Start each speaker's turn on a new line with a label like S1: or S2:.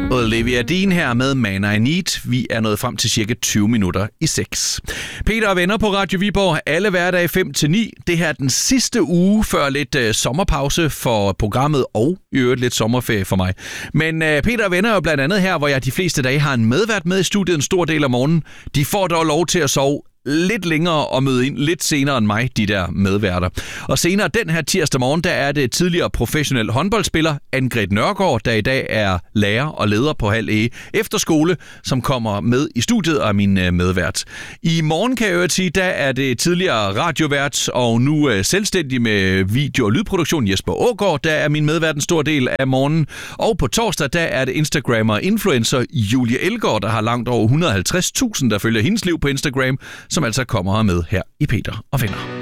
S1: Olivia Dean her med Man I Need. Vi er nået frem til cirka 20 minutter i 6. Peter og venner på Radio Viborg, alle hverdage 5-9. Det her er den sidste uge før lidt sommerpause for programmet og i øvrigt lidt sommerferie for mig. Men Peter og venner er jo blandt andet her, hvor jeg de fleste dage har en medvært med i studiet en stor del af morgenen. De får dog lov til at sove lidt længere og møde ind lidt senere end mig, de der medværter. Og senere den her tirsdag morgen, der er det tidligere professionel håndboldspiller Ann-Grethe Nørgaard, der i dag er lærer og leder på Hald Ege Efterskole, som kommer med i studiet og er min medvært. I morgen kan jeg jo sige, der er det tidligere radiovært og nu selvstændig med video- og lydproduktion Jesper Aagaard, der er min medvært en stor del af morgenen. Og på torsdag, der er det Instagrammer og influencer Julie Elgaard, der har langt over 150.000, der følger hendes liv på Instagram, som altså kommer med her i Peter og Venner.